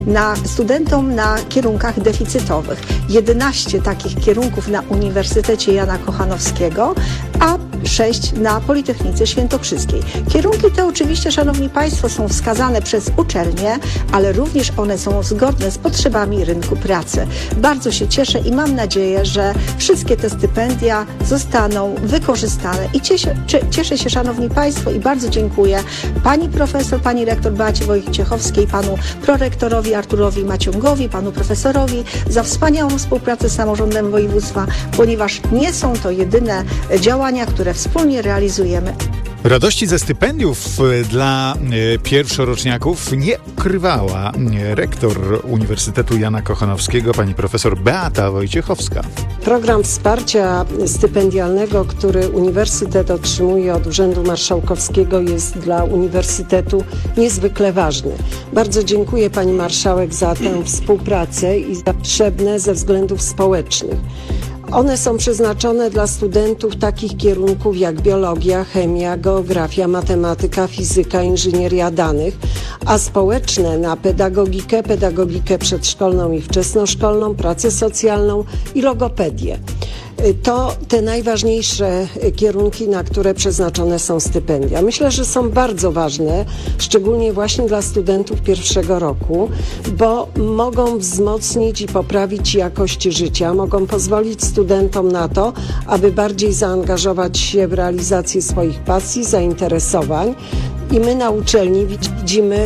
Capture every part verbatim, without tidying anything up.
na studentom na kierunkach deficytowych. jedenaście takich kierunków na Uniwersytecie Jana Kochanowskiego, a sześć na Politechnice Świętokrzyskiej. Kierunki te oczywiście, Szanowni Państwo, są wskazane przez uczelnie, ale również one są zgodne z potrzebami rynku pracy. Bardzo się cieszę i mam nadzieję, że wszystkie te stypendia zostaną wykorzystane. I cieszę, cieszę się, Szanowni Państwo, i bardzo dziękuję pani profesor, pani rektor Beacie Wojciechowskiej, panu prorektorowi Arturowi Maciągowi, panu profesorowi za wspaniałą współpracę z samorządem województwa, ponieważ nie są to jedyne działania, które wspólnie realizujemy. Radości ze stypendiów dla pierwszoroczniaków nie ukrywała rektor Uniwersytetu Jana Kochanowskiego, pani profesor Beata Wojciechowska. Program wsparcia stypendialnego, który Uniwersytet otrzymuje od Urzędu Marszałkowskiego, jest dla Uniwersytetu niezwykle ważny. Bardzo dziękuję pani marszałek za tę współpracę i za potrzebne ze względów społecznych. One są przeznaczone dla studentów takich kierunków jak biologia, chemia, geografia, matematyka, fizyka, inżynieria danych, a społeczne na pedagogikę, pedagogikę przedszkolną i wczesnoszkolną, pracę socjalną i logopedię. To te najważniejsze kierunki, na które przeznaczone są stypendia. Myślę, że są bardzo ważne, szczególnie właśnie dla studentów pierwszego roku, bo mogą wzmocnić i poprawić jakość życia, mogą pozwolić studentom na to, aby bardziej zaangażować się w realizację swoich pasji, zainteresowań. I my na uczelni widzimy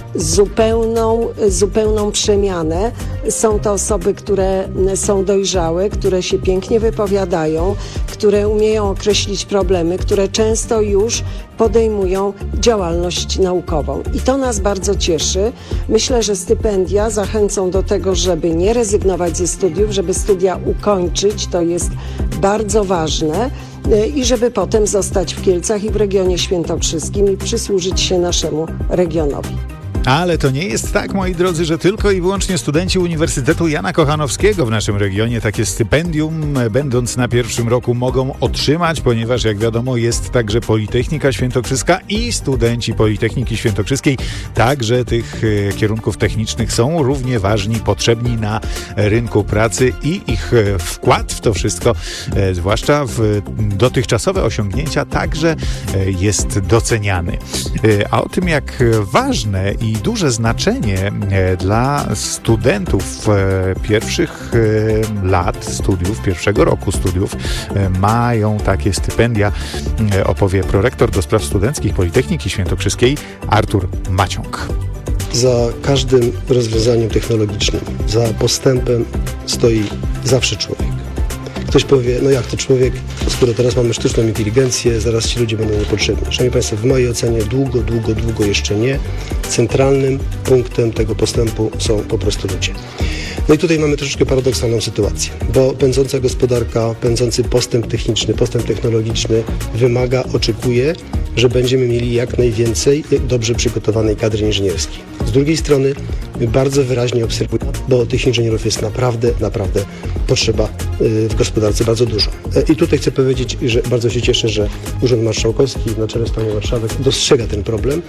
zupełną, zupełną przemianę. Są to osoby, które są dojrzałe, które się pięknie wypowiadają, które umieją określić problemy, które często już podejmują działalność naukową. I to nas bardzo cieszy. Myślę, że stypendia zachęcą do tego, żeby nie rezygnować ze studiów, żeby studia ukończyć. To jest bardzo ważne. I żeby potem zostać w Kielcach i w regionie świętokrzyskim i przysłużyć się naszemu regionowi. Ale to nie jest tak, moi drodzy, że tylko i wyłącznie studenci Uniwersytetu Jana Kochanowskiego w naszym regionie takie stypendium, będąc na pierwszym roku, mogą otrzymać, ponieważ jak wiadomo jest także Politechnika Świętokrzyska i studenci Politechniki Świętokrzyskiej także tych kierunków technicznych są równie ważni, potrzebni na rynku pracy i ich wkład w to wszystko, zwłaszcza w dotychczasowe osiągnięcia, także jest doceniany. A o tym, jak ważne i duże znaczenie dla studentów pierwszych lat studiów, pierwszego roku studiów mają takie stypendia, opowie prorektor do spraw studenckich Politechniki Świętokrzyskiej Artur Maciąg. Za każdym rozwiązaniem technologicznym, za postępem stoi zawsze człowiek. Ktoś powie, no jak to człowiek, skoro teraz mamy sztuczną inteligencję, zaraz ci ludzie będą niepotrzebni. Szanowni Państwo, w mojej ocenie długo, długo, długo jeszcze nie. Centralnym punktem tego postępu są po prostu ludzie. No i tutaj mamy troszeczkę paradoksalną sytuację, bo pędząca gospodarka, pędzący postęp techniczny, postęp technologiczny wymaga, oczekuje, że będziemy mieli jak najwięcej dobrze przygotowanej kadry inżynierskiej. Z drugiej strony bardzo wyraźnie obserwujemy, bo tych inżynierów jest naprawdę, naprawdę potrzeba w gospodarce bardzo dużo. I tutaj chcę powiedzieć, że bardzo się cieszę, że Urząd Marszałkowski na czele z panią marszałek dostrzega ten problem.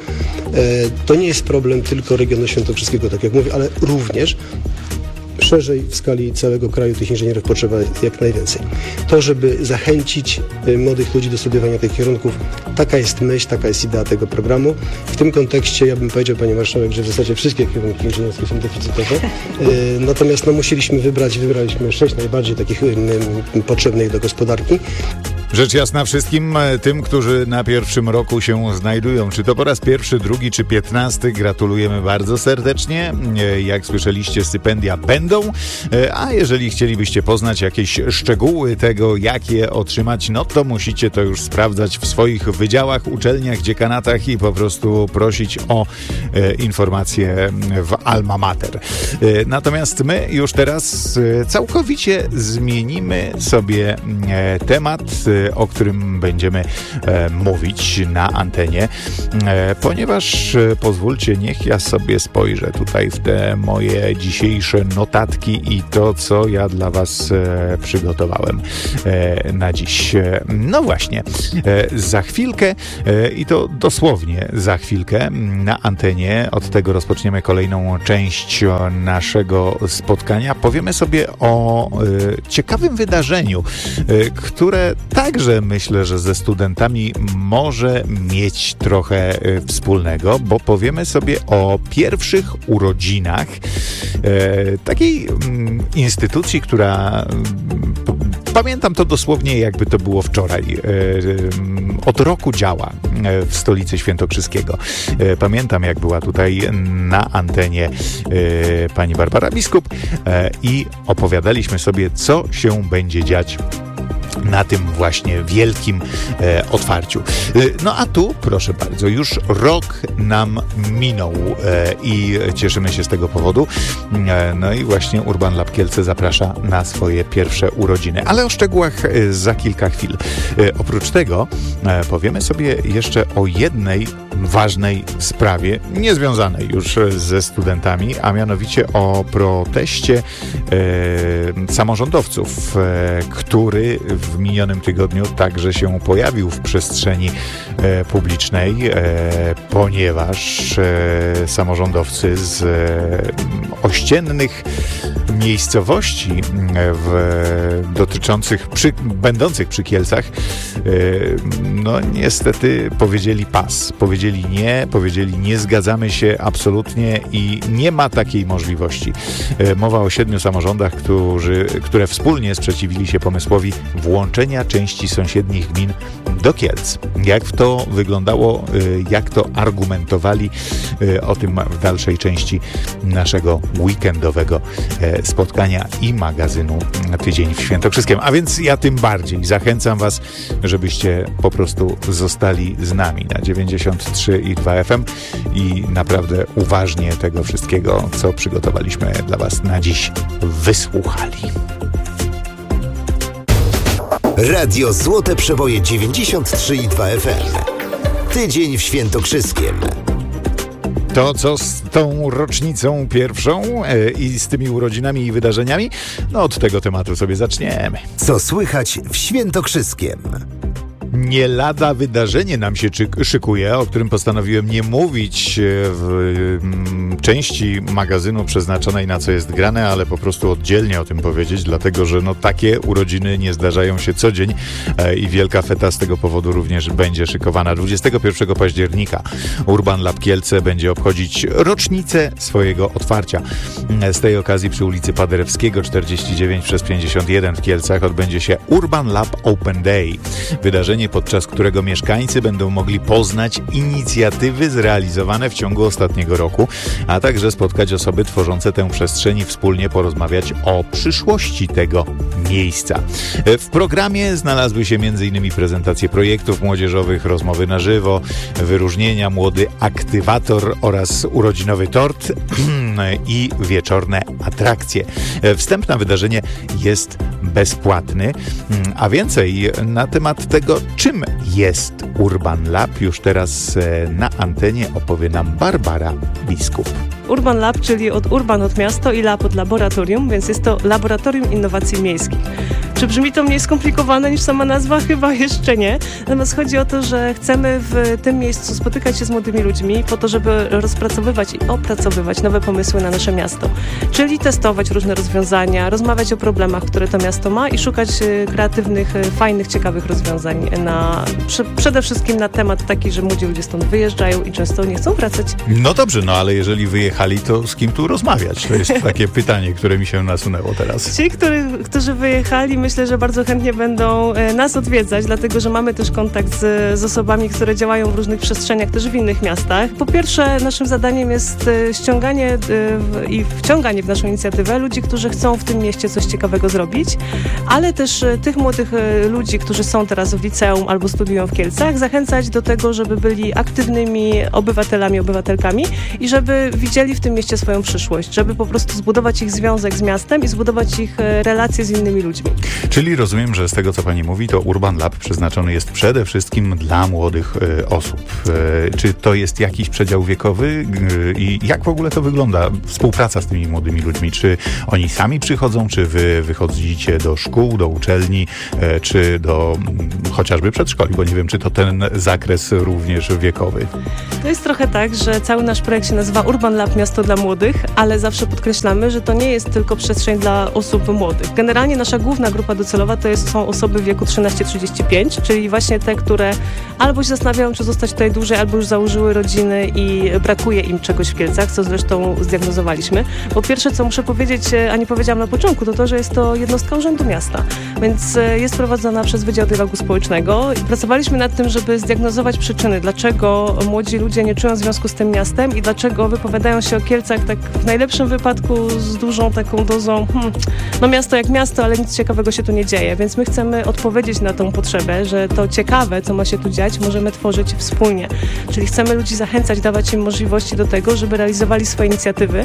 To nie jest problem tylko regionu świętokrzyskiego, tak jak mówię, ale również szerzej w skali całego kraju tych inżynierów potrzeba jak najwięcej. To, żeby zachęcić młodych ludzi do studiowania tych kierunków, taka jest myśl, taka jest idea tego programu. W tym kontekście ja bym powiedział, pani marszałek, że w zasadzie wszystkie kierunki inżynierskie są deficytowe. Natomiast no, musieliśmy wybrać, wybraliśmy sześć najbardziej takich potrzebnych do gospodarki. Rzecz jasna wszystkim tym, którzy na pierwszym roku się znajdują, czy to po raz pierwszy, drugi czy piętnasty, gratulujemy bardzo serdecznie. Jak słyszeliście, stypendia będą, a jeżeli chcielibyście poznać jakieś szczegóły tego, jak je otrzymać, no to musicie to już sprawdzać w swoich wydziałach, uczelniach, dziekanatach i po prostu prosić o e, informacje w Alma Mater. E, natomiast my już teraz e, całkowicie zmienimy sobie e, temat. E, o którym będziemy e, mówić na antenie, e, ponieważ e, pozwólcie, niech ja sobie spojrzę tutaj w te moje dzisiejsze notatki i to, co ja dla was e, przygotowałem e, na dziś. E, no właśnie, e, za chwilkę e, i to dosłownie za chwilkę na antenie, od tego rozpoczniemy kolejną część naszego spotkania. Powiemy sobie o e, ciekawym wydarzeniu, e, które także myślę, że ze studentami może mieć trochę e, wspólnego, bo powiemy sobie o pierwszych urodzinach e, takiej mm, instytucji, która pamiętam to dosłownie, jakby to było wczoraj. Od roku działa w stolicy świętokrzyskiego. Pamiętam, jak była tutaj na antenie pani Barbara Biskup i opowiadaliśmy sobie, co się będzie dziać na tym właśnie wielkim e, otwarciu. E, no a tu, proszę bardzo, już rok nam minął e, i cieszymy się z tego powodu. E, no i właśnie Urban Lab Kielce zaprasza na swoje pierwsze urodziny. Ale o szczegółach e, za kilka chwil. E, oprócz tego e, powiemy sobie jeszcze o jednej ważnej sprawie, niezwiązanej już ze studentami, a mianowicie o proteście e, samorządowców, e, który w minionym tygodniu także się pojawił w przestrzeni e, publicznej, e, ponieważ e, samorządowcy z e, ościennych miejscowości e, w, dotyczących, przy, będących przy Kielcach, e, no niestety powiedzieli pas, powiedzieli nie, powiedzieli nie zgadzamy się absolutnie i nie ma takiej możliwości. E, mowa o siedmiu samorządach, którzy, które wspólnie sprzeciwili się pomysłowi włączenia części sąsiednich gmin do Kielc. Jak to wyglądało, jak to argumentowali, o tym w dalszej części naszego weekendowego spotkania i magazynu Tydzień w Świętokrzyskiem. A więc ja tym bardziej zachęcam was, żebyście po prostu zostali z nami na dziewięćdziesiąt trzy i dwa F M i naprawdę uważnie tego wszystkiego, co przygotowaliśmy dla was na dziś, wysłuchali. Radio Złote Przeboje dziewięćdziesiąt trzy i dwa F M. Tydzień w Świętokrzyskiem. To, co z tą rocznicą pierwszą e, i z tymi urodzinami i wydarzeniami, no od tego tematu sobie zaczniemy. Co słychać w Świętokrzyskiem? Nie lada wydarzenie nam się szykuje, o którym postanowiłem nie mówić w części magazynu przeznaczonej na co jest grane, ale po prostu oddzielnie o tym powiedzieć, dlatego że no takie urodziny nie zdarzają się co dzień i wielka feta z tego powodu również będzie szykowana. dwudziestego pierwszego października Urban Lab Kielce będzie obchodzić rocznicę swojego otwarcia. Z tej okazji przy ulicy Paderewskiego czterdzieści dziewięć przez pięćdziesiąt jeden w Kielcach odbędzie się Urban Lab Open Day. Wydarzenie, podczas którego mieszkańcy będą mogli poznać inicjatywy zrealizowane w ciągu ostatniego roku, a także spotkać osoby tworzące tę przestrzeń i wspólnie porozmawiać o przyszłości tego miejsca. W programie znalazły się między innymi prezentacje projektów młodzieżowych, rozmowy na żywo, wyróżnienia, młody aktywator oraz urodzinowy tort i wieczorne atrakcje. Wstęp na wydarzenie jest bezpłatny, a więcej na temat tego, czym jest Urban Lab, już teraz na antenie opowie nam Barbara Biskup. Urban Lab, czyli od urban od miasto i lab od laboratorium, więc jest to Laboratorium Innowacji Miejskich. Czy brzmi to mniej skomplikowane niż sama nazwa? Chyba jeszcze nie. Natomiast chodzi o to, że chcemy w tym miejscu spotykać się z młodymi ludźmi po to, żeby rozpracowywać i opracowywać nowe pomysły na nasze miasto. Czyli testować różne rozwiązania, rozmawiać o problemach, które to miasto ma i szukać kreatywnych, fajnych, ciekawych rozwiązań na, przede wszystkim na temat taki, że młodzi ludzie stąd wyjeżdżają i często nie chcą wracać. No dobrze, no ale jeżeli wyjechali, to z kim tu rozmawiać? To jest takie pytanie, które mi się nasunęło teraz. Ci, który, którzy wyjechali, myślę, że bardzo chętnie będą nas odwiedzać, dlatego że mamy też kontakt z, z osobami, które działają w różnych przestrzeniach, też w innych miastach. Po pierwsze, naszym zadaniem jest ściąganie i wciąganie w naszą inicjatywę ludzi, którzy chcą w tym mieście coś ciekawego zrobić, ale też tych młodych ludzi, którzy są teraz w liceum albo studiują w Kielcach, zachęcać do tego, żeby byli aktywnymi obywatelami, obywatelkami i żeby widzieli w tym mieście swoją przyszłość, żeby po prostu zbudować ich związek z miastem i zbudować ich relacje z innymi ludźmi. Czyli rozumiem, że z tego, co pani mówi, to Urban Lab przeznaczony jest przede wszystkim dla młodych y, osób. Y, czy to jest jakiś przedział wiekowy y, i jak w ogóle to wygląda, współpraca z tymi młodymi ludźmi? Czy oni sami przychodzą, czy wy wychodzicie do szkół, do uczelni, y, czy do y, chociażby przedszkoli, bo nie wiem, czy to ten zakres również wiekowy. To jest trochę tak, że cały nasz projekt się nazywa Urban Lab Miasto dla Młodych, ale zawsze podkreślamy, że to nie jest tylko przestrzeń dla osób młodych. Generalnie nasza główna grupa docelowa to jest, są osoby w wieku trzynaście trzydzieści pięć, czyli właśnie te, które albo się zastanawiają, czy zostać tutaj dłużej, albo już założyły rodziny i brakuje im czegoś w Kielcach, co zresztą zdiagnozowaliśmy. Po pierwsze, co muszę powiedzieć, a nie powiedziałam na początku, to to, że jest to jednostka Urzędu Miasta, więc jest prowadzona przez Wydział Dialogu Społecznego i pracowaliśmy nad tym, żeby zdiagnozować przyczyny, dlaczego młodzi ludzie nie czują związku z tym miastem i dlaczego wypowiadają się o Kielcach tak w najlepszym wypadku z dużą taką dozą hmm, no miasto jak miasto, ale nic ciekawego się tu nie dzieje, więc my chcemy odpowiedzieć na tą potrzebę, że to ciekawe, co ma się tu dziać, możemy tworzyć wspólnie. Czyli chcemy ludzi zachęcać, dawać im możliwości do tego, żeby realizowali swoje inicjatywy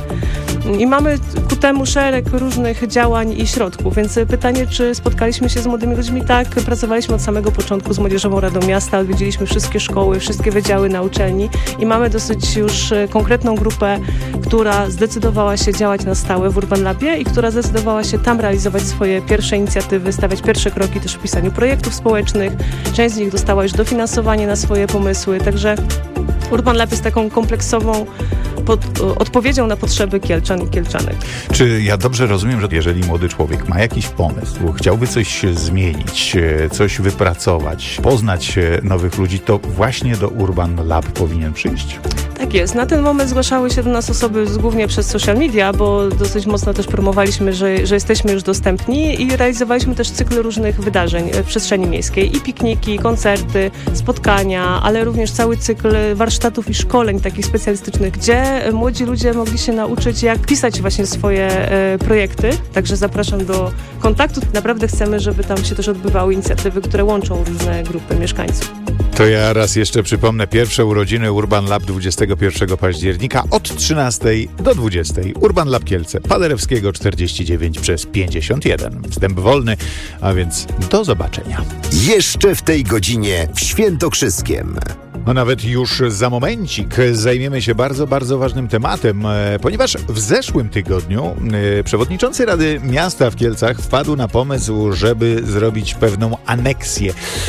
i mamy ku temu szereg różnych działań i środków, więc pytanie, czy spotkaliśmy się z młodymi ludźmi? Tak, pracowaliśmy od samego początku z Młodzieżową Radą Miasta, odwiedziliśmy wszystkie szkoły, wszystkie wydziały na uczelni i mamy dosyć już konkretną grupę, która zdecydowała się działać na stałe w Urban Labie i która zdecydowała się tam realizować swoje pierwsze inicjatywy, stawiać pierwsze kroki też w pisaniu projektów społecznych. Część z nich dostała już dofinansowanie na swoje pomysły, także Urban Lab jest taką kompleksową pod, odpowiedzią na potrzeby Kielczan i Kielczanek. Czy ja dobrze rozumiem, że jeżeli młody człowiek ma jakiś pomysł, chciałby coś zmienić, coś wypracować, poznać nowych ludzi, to właśnie do Urban Lab powinien przyjść? Tak jest. Na ten moment zgłaszały się do nas osoby głównie przez social media, bo dosyć mocno też promowaliśmy, że, że jesteśmy już dostępni i realizowaliśmy też cykl różnych wydarzeń w przestrzeni miejskiej. I pikniki, koncerty, spotkania, ale również cały cykl warsztatów i szkoleń takich specjalistycznych, gdzie młodzi ludzie mogli się nauczyć, jak pisać właśnie swoje e, projekty. Także zapraszam do kontaktu. Naprawdę chcemy, żeby tam się też odbywały inicjatywy, które łączą różne grupy mieszkańców. To ja raz jeszcze przypomnę pierwsze urodziny Urban Lab dwudziestego pierwszego października od trzynastej do dwudziestej. Urban Lab Kielce, Paderewskiego czterdzieści dziewięć przez pięćdziesiąt jeden. Wstęp wolny, a więc do zobaczenia. Jeszcze w tej godzinie w Świętokrzyskiem. No nawet już za momencik zajmiemy się bardzo, bardzo ważnym tematem, ponieważ w zeszłym tygodniu przewodniczący Rady Miasta w Kielcach wpadł na pomysł, żeby zrobić pewną aneksję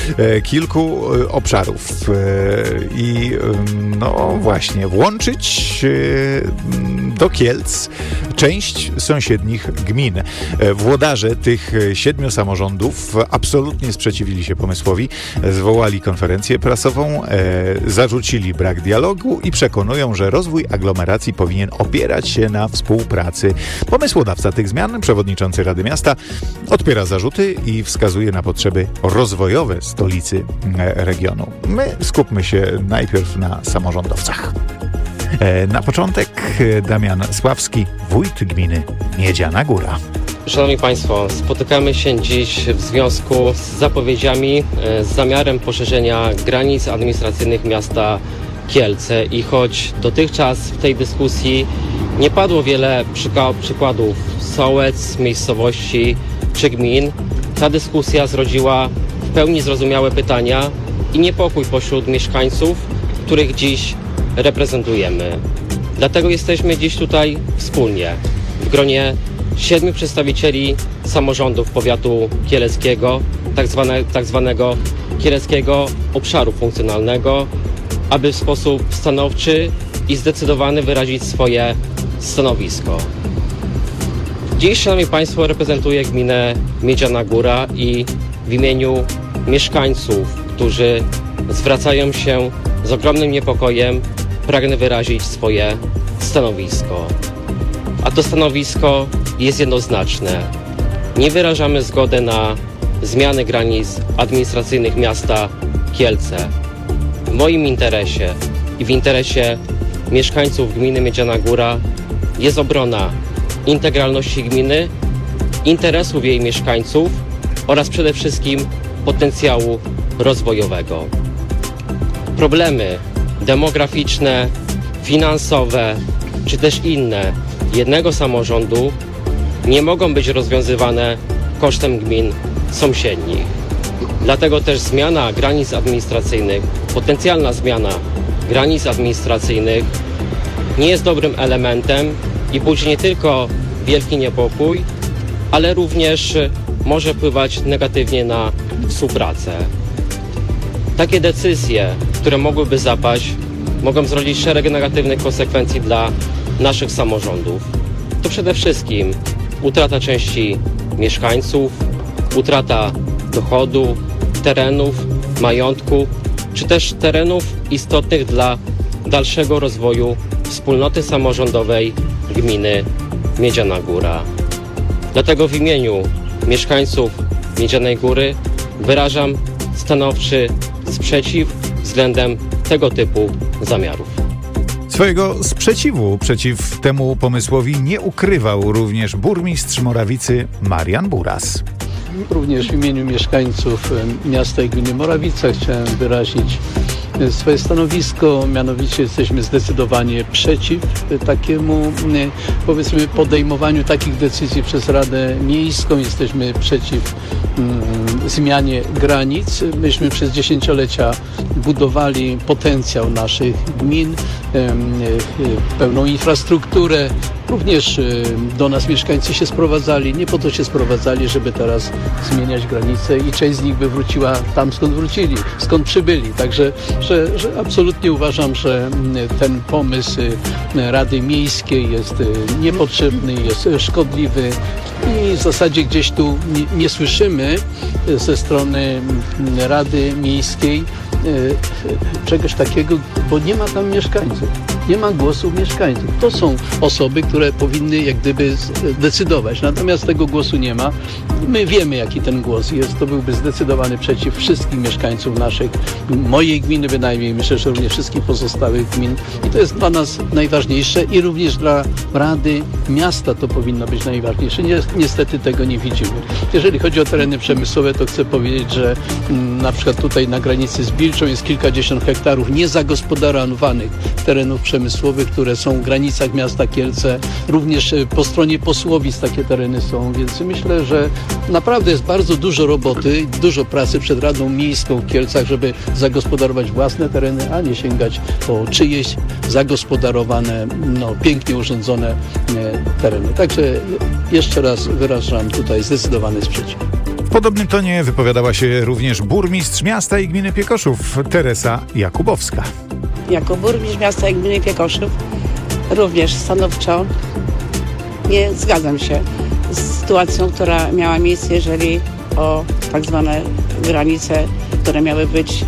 kilku obszarów i no właśnie włączyć do Kielc część sąsiednich gmin. Włodarze tych siedmiu samorządów absolutnie sprzeciwili się pomysłowi, zwołali konferencję prasową, zarzucili brak dialogu i przekonują, że rozwój aglomeracji powinien opierać się na współpracy. Pomysłodawca tych zmian, przewodniczący Rady Miasta, odpiera zarzuty i wskazuje na potrzeby rozwojowe stolicy regionu. My skupmy się najpierw na samorządowcach. Na początek Damian Sławski, wójt gminy Miedziana Góra. Szanowni Państwo, spotykamy się dziś w związku z zapowiedziami, z zamiarem poszerzenia granic administracyjnych miasta Kielce i choć dotychczas w tej dyskusji nie padło wiele przyka- przykładów sołec, miejscowości czy gmin, ta dyskusja zrodziła w pełni zrozumiałe pytania i niepokój pośród mieszkańców, których dziś reprezentujemy. Dlatego jesteśmy dziś tutaj wspólnie, w gronie siedmiu przedstawicieli samorządów powiatu kieleckiego, tak, zwane, tak zwanego kieleckiego obszaru funkcjonalnego, aby w sposób stanowczy i zdecydowany wyrazić swoje stanowisko. Dziś, szanowni Państwo, reprezentuję gminę Miedziana Góra i w imieniu mieszkańców, którzy zwracają się z ogromnym niepokojem, pragnę wyrazić swoje stanowisko. A to stanowisko jest jednoznaczne. Nie wyrażamy zgody na zmiany granic administracyjnych miasta Kielce. W moim interesie i w interesie mieszkańców gminy Miedziana Góra jest obrona integralności gminy, interesów jej mieszkańców oraz przede wszystkim potencjału rozwojowego. Problemy demograficzne, finansowe czy też inne jednego samorządu nie mogą być rozwiązywane kosztem gmin sąsiednich. Dlatego też zmiana granic administracyjnych, potencjalna zmiana granic administracyjnych nie jest dobrym elementem i budzi nie tylko wielki niepokój, ale również może wpływać negatywnie na współpracę. Takie decyzje, które mogłyby zapaść, mogą zrodzić szereg negatywnych konsekwencji dla naszych samorządów. To przede wszystkim utrata części mieszkańców, utrata dochodu, terenów, majątku, czy też terenów istotnych dla dalszego rozwoju wspólnoty samorządowej gminy Miedziana Góra. Dlatego w imieniu mieszkańców Miedzianej Góry wyrażam stanowczy sprzeciw względem tego typu zamiarów. Swojego sprzeciwu przeciw temu pomysłowi nie ukrywał również burmistrz Morawicy Marian Buras. Również w imieniu mieszkańców miasta i gminy Morawica chciałem wyrazić swoje stanowisko, mianowicie jesteśmy zdecydowanie przeciw takiemu, powiedzmy, podejmowaniu takich decyzji przez Radę Miejską. Jesteśmy przeciw mm, zmianie granic. Myśmy przez dziesięciolecia budowali potencjał naszych gmin, pełną infrastrukturę. Również do nas mieszkańcy się sprowadzali, nie po to się sprowadzali, żeby teraz zmieniać granice i część z nich by wróciła tam, skąd wrócili, skąd przybyli. Także że, że absolutnie uważam, że ten pomysł Rady Miejskiej jest niepotrzebny, jest szkodliwy i w zasadzie gdzieś tu nie, nie słyszymy ze strony Rady Miejskiej czegoś takiego, bo nie ma tam mieszkańców. Nie ma głosu mieszkańców. To są osoby, które powinny jak gdyby decydować. Natomiast tego głosu nie ma. My wiemy, jaki ten głos jest. To byłby zdecydowany przeciw wszystkich mieszkańców naszych, mojej gminy bynajmniej, myślę, że również wszystkich pozostałych gmin. I to jest dla nas najważniejsze i również dla Rady Miasta to powinno być najważniejsze. Niestety tego nie widzimy. Jeżeli chodzi o tereny przemysłowe, to chcę powiedzieć, że m, na przykład tutaj na granicy z Bilczą jest kilkadziesiąt hektarów niezagospodarowanych terenów przemysłowych, które są w granicach miasta Kielce. Również po stronie Posłowic takie tereny są, więc myślę, że naprawdę jest bardzo dużo roboty, dużo pracy przed Radą Miejską w Kielcach, żeby zagospodarować własne tereny, a nie sięgać po czyjeś zagospodarowane, no, pięknie urządzone tereny. Także jeszcze raz wyrażam tutaj zdecydowany sprzeciw. W podobnym tonie wypowiadała się również burmistrz miasta i gminy Piekoszów Teresa Jakubowska. Jako burmistrz miasta i gminy Piekoszów również stanowczo nie zgadzam się z sytuacją, która miała miejsce, jeżeli o tak zwane granice, które miały być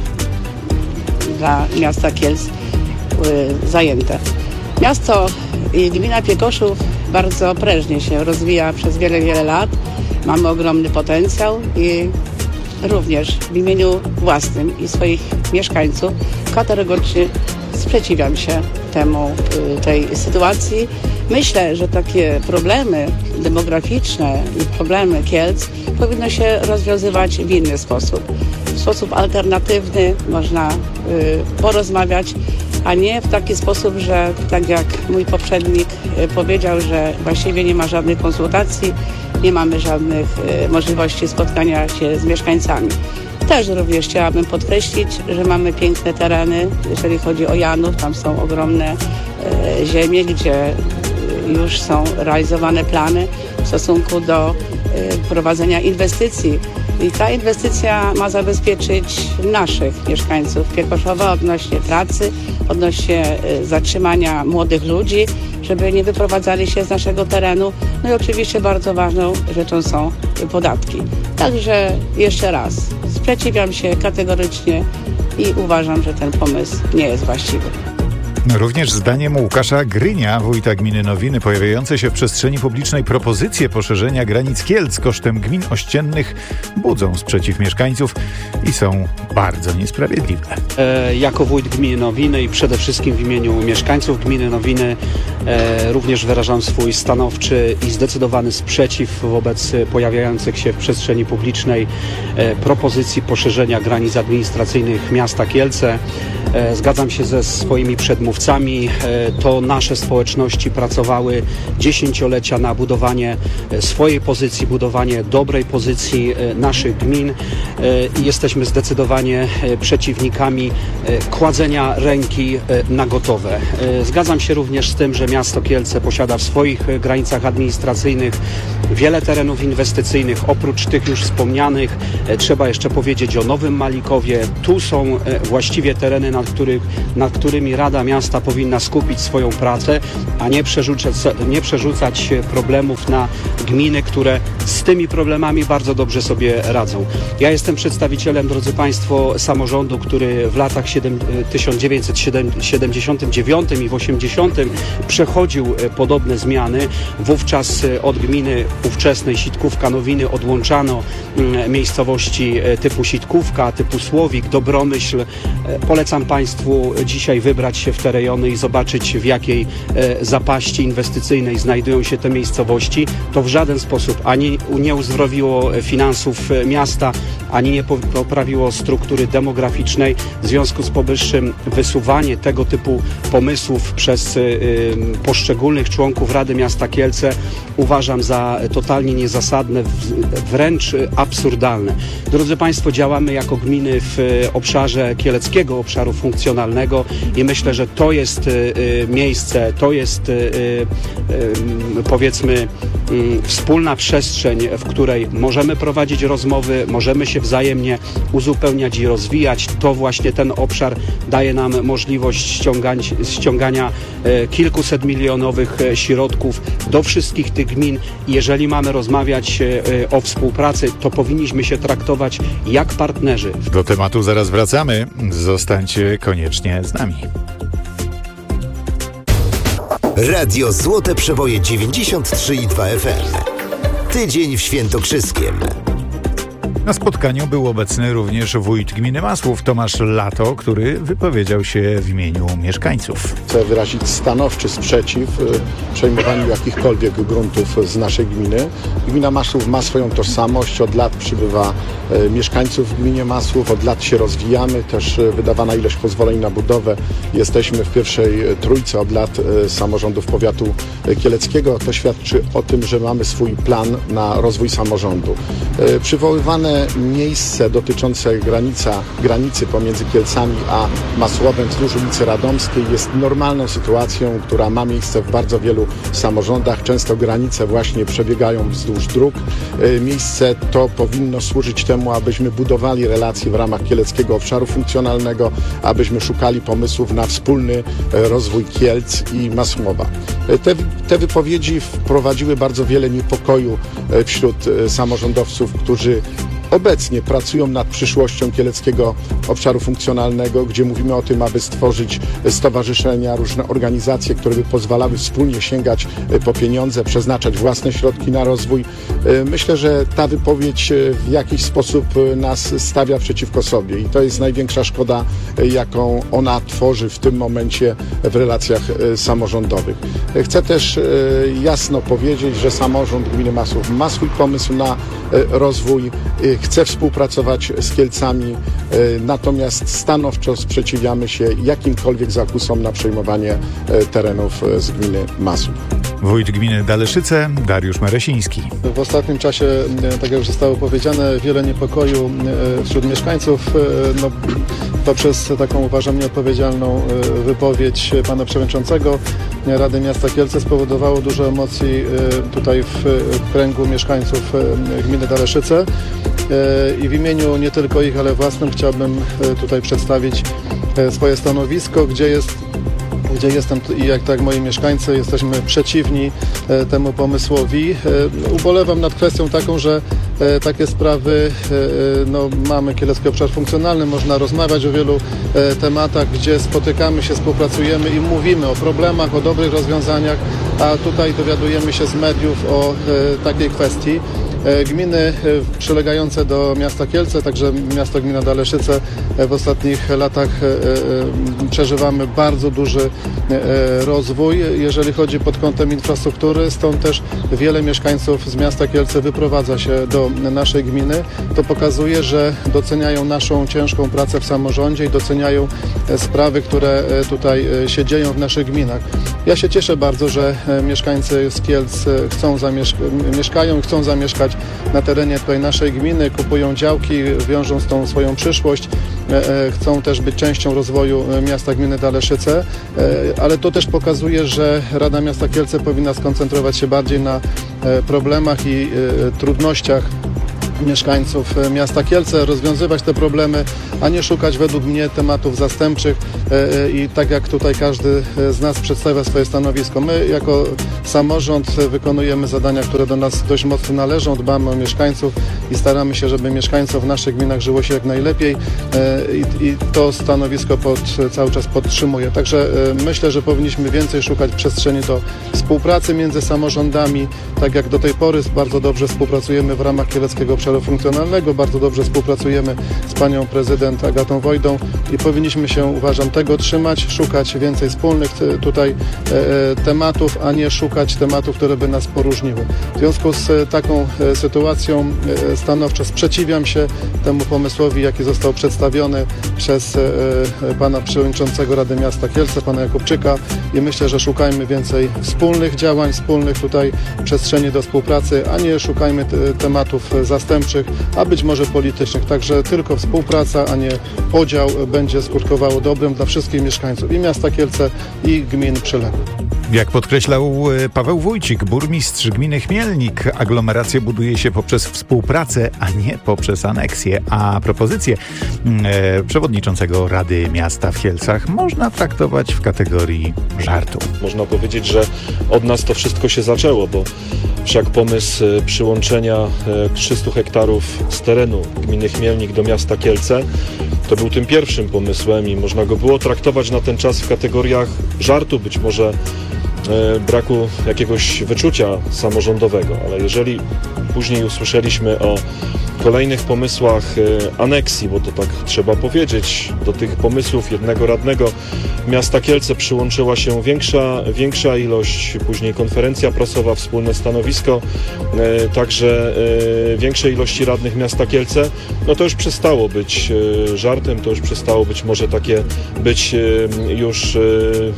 dla miasta Kielc y, zajęte. Miasto i gmina Piekoszów bardzo prężnie się rozwija przez wiele, wiele lat. Mamy ogromny potencjał i również w imieniu własnym i swoich mieszkańców kategorycznie sprzeciwiam się temu, tej sytuacji. Myślę, że takie problemy demograficzne i problemy Kielc powinno się rozwiązywać w inny sposób. W sposób alternatywny można y, porozmawiać, a nie w taki sposób, że tak jak mój poprzednik y, powiedział, że właściwie nie ma żadnych konsultacji, nie mamy żadnych y, możliwości spotkania się z mieszkańcami. Też również chciałabym podkreślić, że mamy piękne tereny, jeżeli chodzi o Janów, tam są ogromne e, ziemie, gdzie już są realizowane plany w stosunku do e, prowadzenia inwestycji. I ta inwestycja ma zabezpieczyć naszych mieszkańców Piekoszowa odnośnie pracy, odnośnie e, zatrzymania młodych ludzi, żeby nie wyprowadzali się z naszego terenu. No i oczywiście bardzo ważną rzeczą są podatki. Także jeszcze raz sprzeciwiam się kategorycznie i uważam, że ten pomysł nie jest właściwy. Również zdaniem Łukasza Grynia, wójta gminy Nowiny, pojawiające się w przestrzeni publicznej propozycje poszerzenia granic Kielc kosztem gmin ościennych budzą sprzeciw mieszkańców i są bardzo niesprawiedliwe. E, jako wójt gminy Nowiny i przede wszystkim w imieniu mieszkańców gminy Nowiny e, również wyrażam swój stanowczy i zdecydowany sprzeciw wobec pojawiających się w przestrzeni publicznej e, propozycji poszerzenia granic administracyjnych miasta Kielce. Zgadzam się ze swoimi przedmówcami. To nasze społeczności pracowały dziesięciolecia na budowanie swojej pozycji, budowanie dobrej pozycji naszych gmin i jesteśmy zdecydowanie przeciwnikami kładzenia ręki na gotowe. Zgadzam się również z tym, że miasto Kielce posiada w swoich granicach administracyjnych wiele terenów inwestycyjnych. Oprócz tych już wspomnianych trzeba jeszcze powiedzieć o Nowym Malikowie. Tu są właściwie tereny, nad, których, nad którymi Rada Miasta powinna skupić swoją pracę, a nie przerzucać, nie przerzucać problemów na gminy, które z tymi problemami bardzo dobrze sobie radzą. Ja jestem przedstawicielem, drodzy Państwo, samorządu, który w latach tysiąc dziewięćset siedemdziesiątym dziewiątym i w osiemdziesiątym przechodził podobne zmiany. Wówczas od gminy ówczesnej Sitkówka Nowiny odłączano miejscowości typu Sitkówka, typu Słowik, Dobromyśl. Polecam Państwu dzisiaj wybrać się w te rejony i zobaczyć, w jakiej zapaści inwestycyjnej znajdują się te miejscowości. To w żaden sposób ani nie uzdrowiło finansów miasta, ani nie poprawiło struktury demograficznej. W związku z powyższym wysuwanie tego typu pomysłów przez y, poszczególnych członków Rady Miasta Kielce uważam za totalnie niezasadne, wręcz absurdalne. Drodzy Państwo, działamy jako gminy w obszarze kieleckiego obszaru funkcjonalnego i myślę, że to jest y, miejsce, to jest y, y, powiedzmy y, wspólna przestrzeń, w której możemy prowadzić rozmowy, możemy się wzajemnie uzupełniać i rozwijać. To właśnie ten obszar daje nam możliwość ściągania, ściągania kilkuset milionowych środków do wszystkich tych gmin. Jeżeli mamy rozmawiać o współpracy, to powinniśmy się traktować jak partnerzy. Do tematu zaraz wracamy. Zostańcie koniecznie z nami. Radio Złote Przeboje dziewięćdziesiąt trzy i dwa F M. Tydzień w Świętokrzyskiem. Na spotkaniu był obecny również wójt gminy Masłów, Tomasz Lato, który wypowiedział się w imieniu mieszkańców. Chcę wyrazić stanowczy sprzeciw przejmowaniu jakichkolwiek gruntów z naszej gminy. Gmina Masłów ma swoją tożsamość, od lat przybywa mieszkańców w gminie Masłów, od lat się rozwijamy, też wydawana ilość pozwoleń na budowę. Jesteśmy w pierwszej trójce od lat samorządów powiatu kieleckiego. To świadczy o tym, że mamy swój plan na rozwój samorządu. Przywoływane miejsce dotyczące granica, granicy pomiędzy Kielcami a Masłowem wzdłuż ulicy Radomskiej jest normalną sytuacją, która ma miejsce w bardzo wielu samorządach. Często granice właśnie przebiegają wzdłuż dróg. Miejsce to powinno służyć temu, abyśmy budowali relacje w ramach kieleckiego obszaru funkcjonalnego, abyśmy szukali pomysłów na wspólny rozwój Kielc i Masłowa. Te, te wypowiedzi wprowadziły bardzo wiele niepokoju wśród samorządowców, którzy obecnie pracują nad przyszłością kieleckiego obszaru funkcjonalnego, gdzie mówimy o tym, aby stworzyć stowarzyszenia, różne organizacje, które by pozwalały wspólnie sięgać po pieniądze, przeznaczać własne środki na rozwój. Myślę, że ta wypowiedź w jakiś sposób nas stawia przeciwko sobie i to jest największa szkoda, jaką ona tworzy w tym momencie w relacjach samorządowych. Chcę też jasno powiedzieć, że samorząd gminy Masłów ma swój pomysł na rozwój, chce współpracować z Kielcami, natomiast stanowczo sprzeciwiamy się jakimkolwiek zakusom na przejmowanie terenów z gminy Masłów. Wójt gminy Daleszyce, Dariusz Meresiński. W ostatnim czasie, tak jak już zostało powiedziane, wiele niepokoju wśród mieszkańców, no, poprzez taką, uważam, nieodpowiedzialną wypowiedź pana przewodniczącego Rady Miasta Kielce spowodowało dużo emocji tutaj w kręgu mieszkańców gminy Daleszyce. I w imieniu nie tylko ich, ale własnym chciałbym tutaj przedstawić swoje stanowisko, gdzie jest gdzie jestem i jak tak moi mieszkańcy jesteśmy przeciwni temu pomysłowi. Ubolewam nad kwestią taką, że takie sprawy, no, mamy kielecki obszar funkcjonalny, można rozmawiać o wielu tematach, gdzie spotykamy się, współpracujemy i mówimy o problemach, o dobrych rozwiązaniach, a tutaj dowiadujemy się z mediów o takiej kwestii. Gminy przylegające do miasta Kielce, także miasto gmina Daleszyce, w ostatnich latach przeżywamy bardzo duży rozwój, jeżeli chodzi pod kątem infrastruktury, stąd też wiele mieszkańców z miasta Kielce wyprowadza się do naszej gminy. To pokazuje, że doceniają naszą ciężką pracę w samorządzie i doceniają sprawy, które tutaj się dzieją w naszych gminach. Ja się cieszę bardzo, że mieszkańcy z Kielc chcą zamieszk- mieszkają i chcą zamieszkać na terenie tutaj naszej gminy, kupują działki, wiążą z tą swoją przyszłość, chcą też być częścią rozwoju miasta gminy Daleszyce, ale to też pokazuje, że Rada Miasta Kielce powinna skoncentrować się bardziej na problemach i trudnościach mieszkańców miasta Kielce, rozwiązywać te problemy, a nie szukać według mnie tematów zastępczych i tak jak tutaj każdy z nas przedstawia swoje stanowisko. My jako samorząd wykonujemy zadania, które do nas dość mocno należą, dbamy o mieszkańców i staramy się, żeby mieszkańcom w naszych gminach żyło się jak najlepiej i, i to stanowisko pod, cały czas podtrzymuję. Także myślę, że powinniśmy więcej szukać przestrzeni do współpracy między samorządami, tak jak do tej pory bardzo dobrze współpracujemy w ramach Kieleckiego Obszaru Funkcjonalnego, bardzo dobrze współpracujemy z panią prezydent Agatą Wojdą i powinniśmy się, uważam, tego trzymać, szukać więcej wspólnych tutaj e, tematów, a nie szukać tematów, które by nas poróżniły. W związku z taką e, sytuacją e, stanowczo sprzeciwiam się temu pomysłowi, jaki został przedstawiony przez e, pana przewodniczącego Rady Miasta Kielce, pana Jakubczyka i myślę, że szukajmy więcej wspólnych działań, wspólnych tutaj przestrzeni do współpracy, a nie szukajmy te, tematów zastępczych, a być może politycznych. Także tylko współpraca, a nie podział będzie skutkowało dobrym dla wszystkich mieszkańców i miasta Kielce, i gmin przyległych. Jak podkreślał Paweł Wójcik, burmistrz gminy Chmielnik, aglomerację buduje się poprzez współpracę, a nie poprzez aneksję. A propozycję e, przewodniczącego Rady Miasta w Kielcach można traktować w kategorii żartu. Można powiedzieć, że od nas to wszystko się zaczęło, bo wszak pomysł przyłączenia trzystu hektarów z terenu gminy Chmielnik do miasta Kielce to był tym pierwszym pomysłem i można go było traktować na ten czas w kategoriach żartu, być może e, braku jakiegoś wyczucia samorządowego, ale jeżeli później usłyszeliśmy o kolejnych pomysłach e, aneksji, bo to tak trzeba powiedzieć, do tych pomysłów jednego radnego miasta Kielce przyłączyła się większa, większa ilość, później konferencja prasowa, wspólne stanowisko, e, także e, większej ilości radnych miasta Kielce, no to już przestało być e, żartem, to już przestało być może takie być e, już, e,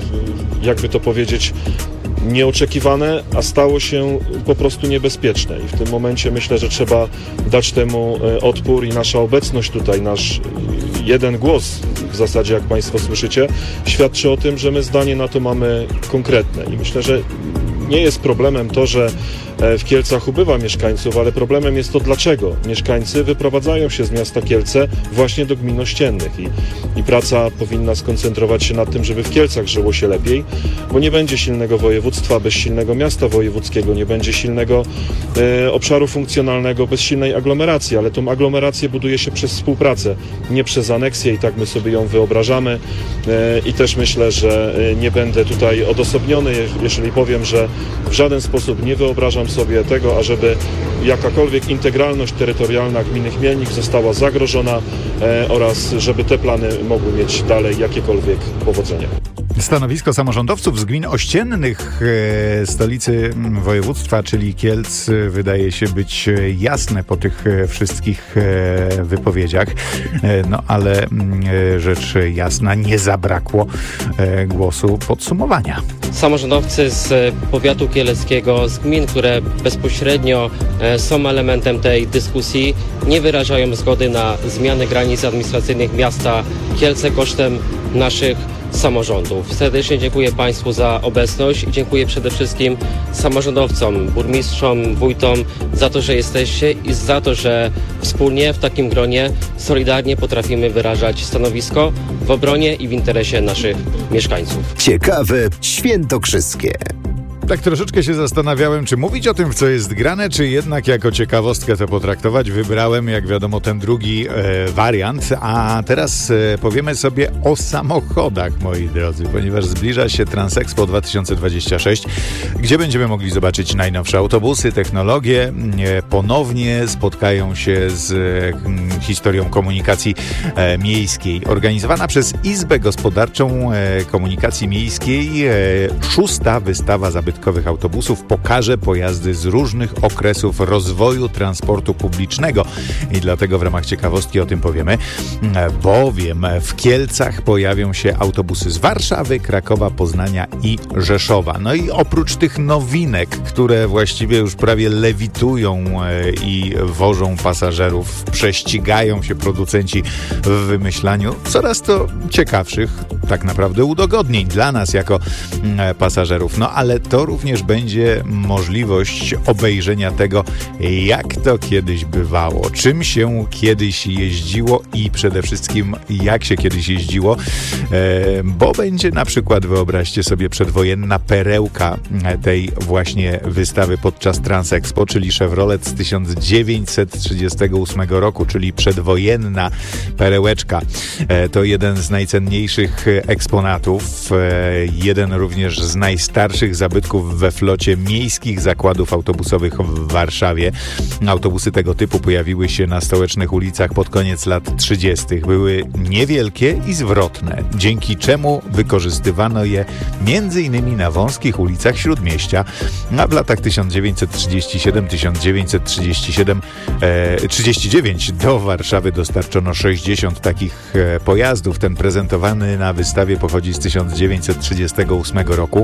jakby to powiedzieć, nieoczekiwane, a stało się po prostu niebezpieczne i w tym momencie myślę, że trzeba dać temu odpór i nasza obecność tutaj, nasz jeden głos w zasadzie, jak Państwo słyszycie, świadczy o tym, że my zdanie na to mamy konkretne i myślę, że nie jest problemem to, że w Kielcach ubywa mieszkańców, ale problemem jest to, dlaczego mieszkańcy wyprowadzają się z miasta Kielce właśnie do gmin ościennych i, i praca powinna skoncentrować się nad tym, żeby w Kielcach żyło się lepiej, bo nie będzie silnego województwa bez silnego miasta wojewódzkiego, nie będzie silnego e, obszaru funkcjonalnego bez silnej aglomeracji, ale tą aglomerację buduje się przez współpracę, nie przez aneksję i tak my sobie ją wyobrażamy e, i też myślę, że nie będę tutaj odosobniony, jeżeli powiem, że w żaden sposób nie wyobrażam sobie tego, ażeby jakakolwiek integralność terytorialna gminy Chmielnik została zagrożona e, oraz żeby te plany mogły mieć dalej jakiekolwiek powodzenie. Stanowisko samorządowców z gmin ościennych e, stolicy województwa, czyli Kielc, wydaje się być jasne po tych wszystkich e, wypowiedziach. E, no ale e, rzecz jasna, nie zabrakło e, głosu podsumowania. Samorządowcy z powiatu kieleckiego, z gmin, które bezpośrednio e, są elementem tej dyskusji, nie wyrażają zgody na zmianę granic administracyjnych miasta Kielce kosztem naszych samorządów. Serdecznie dziękuję Państwu za obecność i dziękuję przede wszystkim samorządowcom, burmistrzom, wójtom za to, że jesteście i za to, że wspólnie w takim gronie solidarnie potrafimy wyrażać stanowisko w obronie i w interesie naszych mieszkańców. Ciekawe świętokrzyskie. tak troszeczkę się zastanawiałem, czy mówić o tym, w co jest grane, czy jednak jako ciekawostkę to potraktować. Wybrałem, jak wiadomo, ten drugi e, wariant, a teraz e, powiemy sobie o samochodach, moi drodzy, ponieważ zbliża się Transexpo dwa tysiące dwadzieścia sześć, gdzie będziemy mogli zobaczyć najnowsze autobusy, technologie. E, ponownie spotkają się z e, historią komunikacji e, miejskiej. Organizowana przez Izbę Gospodarczą e, Komunikacji Miejskiej e, szósta wystawa zabytkowych autobusów pokaże pojazdy z różnych okresów rozwoju transportu publicznego. I dlatego w ramach ciekawostki o tym powiemy, bowiem w Kielcach pojawią się autobusy z Warszawy, Krakowa, Poznania i Rzeszowa. No i oprócz tych nowinek, które właściwie już prawie lewitują i wożą pasażerów, prześcigają się producenci w wymyślaniu coraz to ciekawszych tak naprawdę udogodnień dla nas jako pasażerów. No ale to również będzie możliwość obejrzenia tego, jak to kiedyś bywało, czym się kiedyś jeździło i przede wszystkim jak się kiedyś jeździło, e, bo będzie na przykład, wyobraźcie sobie, przedwojenna perełka tej właśnie wystawy podczas Transexpo, czyli Chevrolet z tysiąc dziewięćset trzydziestego ósmego roku, czyli przedwojenna perełeczka. E, to jeden z najcenniejszych eksponatów, e, jeden również z najstarszych zabytków we flocie miejskich zakładów autobusowych w Warszawie. Autobusy tego typu pojawiły się na stołecznych ulicach pod koniec lat trzydziestych. Były niewielkie i zwrotne, dzięki czemu wykorzystywano je między innymi na wąskich ulicach Śródmieścia, a w latach tysiąc dziewięćset trzydziestym siódmym do tysiąc dziewięćset trzydziestego siódmego e, trzydziestego dziewiątego do Warszawy dostarczono sześćdziesiąt takich e, pojazdów. Ten prezentowany na wystawie pochodzi z tysiąc dziewięćset trzydziestego ósmego roku.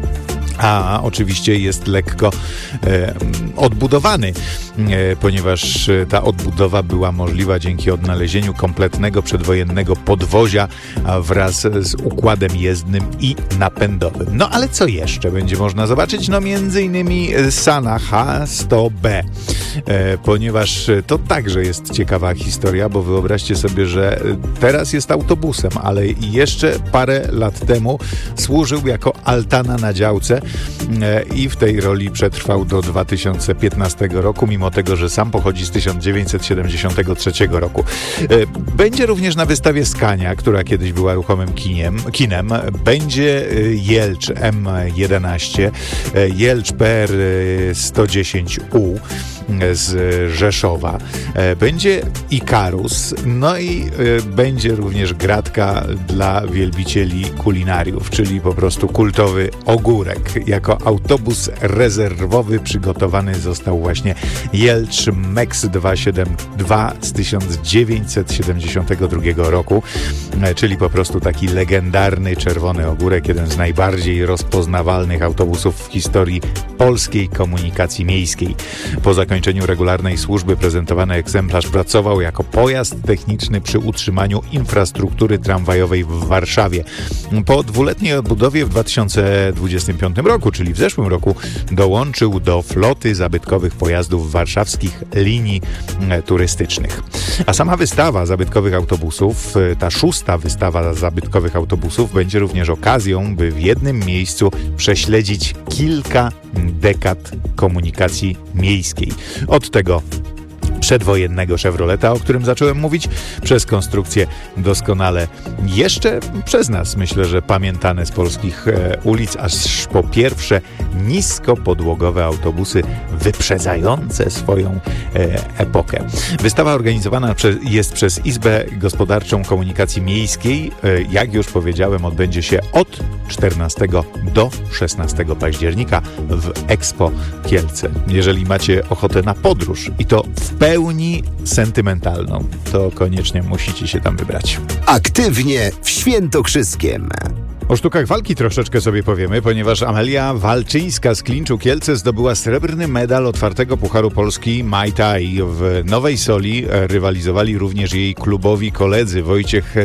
A oczywiście jest lekko e, odbudowany, e, ponieważ ta odbudowa była możliwa dzięki odnalezieniu kompletnego przedwojennego podwozia wraz z układem jezdnym i napędowym. No ale co jeszcze będzie można zobaczyć? No między innymi Sana H sto B, e, ponieważ to także jest ciekawa historia, bo wyobraźcie sobie, że teraz jest autobusem, ale jeszcze parę lat temu służył jako altana na działce i w tej roli przetrwał do dwa tysiące piętnastego roku, mimo tego, że sam pochodzi z tysiąc dziewięćset siedemdziesiątego trzeciego roku. Będzie również na wystawie Scania, która kiedyś była ruchomym kiniem, kinem. Będzie Jelcz M jedenaście, Jelcz P R sto dziesięć U z Rzeszowa. Będzie Ikarus, no i będzie również gratka dla wielbicieli kulinariów, czyli po prostu kultowy ogórek. Jako autobus rezerwowy przygotowany został właśnie Jelcz Mex dwieście siedemdziesiąt dwa z tysiąc dziewięćset siedemdziesiątego drugiego roku, czyli po prostu taki legendarny czerwony ogórek, jeden z najbardziej rozpoznawalnych autobusów w historii polskiej komunikacji miejskiej. Po zakończeniu regularnej służby prezentowany egzemplarz pracował jako pojazd techniczny przy utrzymaniu infrastruktury tramwajowej w Warszawie. Po dwuletniej odbudowie w dwa tysiące dwudziestym piątym roku, czyli w zeszłym roku, dołączył do floty zabytkowych pojazdów warszawskich linii turystycznych. A sama wystawa zabytkowych autobusów, ta szósta wystawa zabytkowych autobusów, będzie również okazją, by w jednym miejscu prześledzić kilka dekad komunikacji miejskiej. Od tego przedwojennego Chevroleta, o którym zacząłem mówić, przez konstrukcję doskonale jeszcze przez nas, myślę, że pamiętane z polskich e, ulic, aż po pierwsze niskopodłogowe autobusy wyprzedzające swoją e, epokę. Wystawa organizowana prze, jest przez Izbę Gospodarczą Komunikacji Miejskiej. E, jak już powiedziałem, odbędzie się od czternastego do szesnastego października w Expo Kielce. Jeżeli macie ochotę na podróż i to w pełni sentymentalną, to koniecznie musicie się tam wybrać. Aktywnie w Świętokrzyskiem. O sztukach walki troszeczkę sobie powiemy, ponieważ Amelia Walczyńska z Klinczu Kielce zdobyła srebrny medal otwartego Pucharu Polski Muay Thai. W Nowej Soli rywalizowali również jej klubowi koledzy Wojciech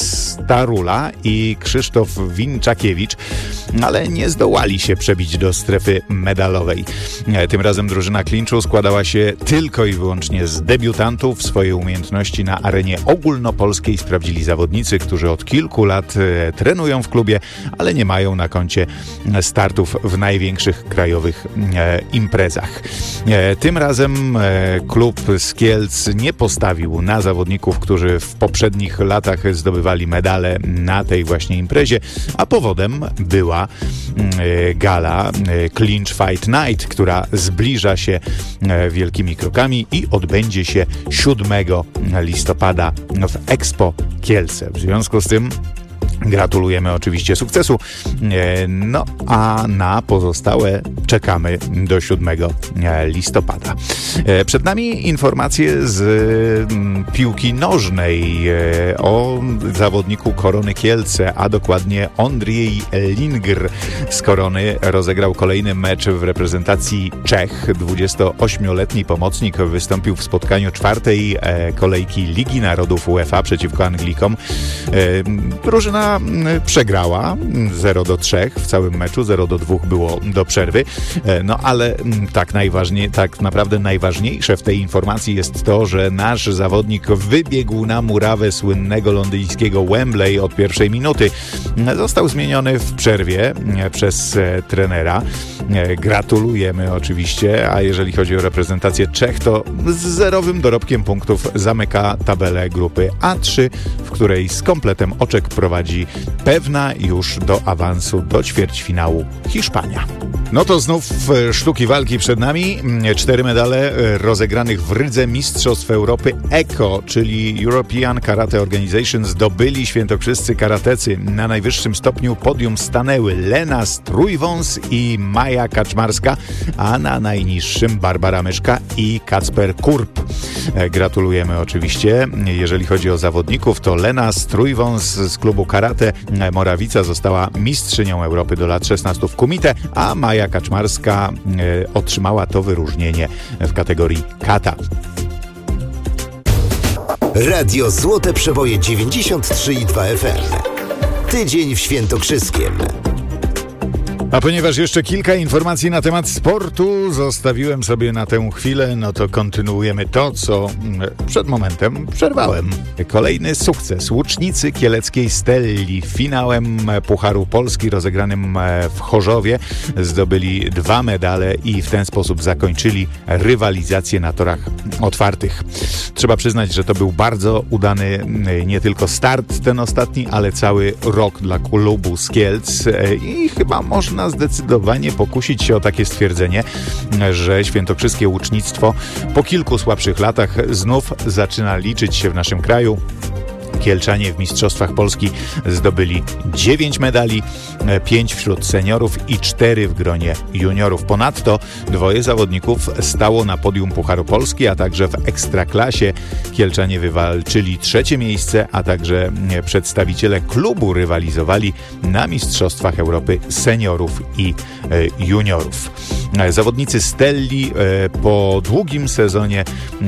Starula i Krzysztof Winczakiewicz, ale nie zdołali się przebić do strefy medalowej. Tym razem drużyna Klinczu składała się tylko i wyłącznie z debiutantów. Swoje umiejętności na arenie ogólnopolskiej sprawdzili zawodnicy, którzy od kilku lat trenują w klubie Krakowie, ale nie mają na koncie startów w największych krajowych e, imprezach. E, tym razem e, klub z Kielc nie postawił na zawodników, którzy w poprzednich latach zdobywali medale na tej właśnie imprezie, a powodem była e, gala e, Clinch Fight Night, która zbliża się e, wielkimi krokami i odbędzie się siódmego listopada w Expo Kielce. W związku z tym gratulujemy oczywiście sukcesu, no a na pozostałe czekamy do siódmego listopada. Przed nami informacje z piłki nożnej o zawodniku Korony Kielce, a dokładnie Ondrzej Lingr z Korony rozegrał kolejny mecz w reprezentacji Czech. dwudziestoośmioletni pomocnik wystąpił w spotkaniu czwartej kolejki Ligi Narodów UEFA przeciwko Anglikom. Drużyna przegrała zero do trzech w całym meczu, zero do dwóch było do przerwy, no ale tak najważniej, tak naprawdę najważniejsze w tej informacji jest to, że nasz zawodnik wybiegł na murawę słynnego londyńskiego Wembley od pierwszej minuty. Został zmieniony w przerwie przez trenera. Gratulujemy oczywiście, a jeżeli chodzi o reprezentację Czech, to z zerowym dorobkiem punktów zamyka tabelę grupy A trzy, w której z kompletem oczek prowadzi pewna już do awansu do ćwierćfinału Hiszpania. No to znów sztuki walki przed nami. Cztery medale rozegranych w Rydze Mistrzostw Europy E K O, czyli European Karate Organization, zdobyli świętokrzyscy karatecy. Na najwyższym stopniu podium stanęły Lena Strójwąs i Maja Kaczmarska, a na najniższym Barbara Myszka i Kacper Kurp. Gratulujemy oczywiście. Jeżeli chodzi o zawodników, to Lena Strójwąs z klubu Karate Morawica została mistrzynią Europy do lat szesnastu w kumite, a Maja Kaczmarska e, otrzymała to wyróżnienie w kategorii kata. Radio Złote Przeboje dziewięćdziesiąt trzy i dwa F M. Tydzień w Świętokrzyskiem. A ponieważ jeszcze kilka informacji na temat sportu zostawiłem sobie na tę chwilę, no to kontynuujemy to, co przed momentem przerwałem. Kolejny sukces łucznicy kieleckiej Stelli. Finałem Pucharu Polski rozegranym w Chorzowie zdobyli dwa medale i w ten sposób zakończyli rywalizację na torach otwartych. Trzeba przyznać, że to był bardzo udany nie tylko start ten ostatni, ale cały rok dla klubu z Kielc i chyba można zdecydowanie pokusić się o takie stwierdzenie, że świętokrzyskie łucznictwo po kilku słabszych latach znów zaczyna liczyć się w naszym kraju. Kielczanie w Mistrzostwach Polski zdobyli dziewięć medali, pięć wśród seniorów i cztery w gronie juniorów. Ponadto dwoje zawodników stało na podium Pucharu Polski, a także w Ekstraklasie Kielczanie wywalczyli trzecie miejsce, a także przedstawiciele klubu rywalizowali na Mistrzostwach Europy seniorów i juniorów. Zawodnicy Stelli po długim sezonie